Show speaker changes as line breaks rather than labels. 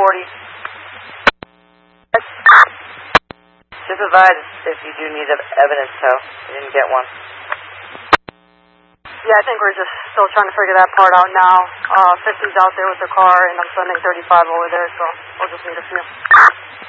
40. Just advise if you do need evidence, so you didn't get one.
Yeah, I think we're just still trying to figure that part out now. 50's out there with the car, and I'm sending 35 over there, so we'll just need a few.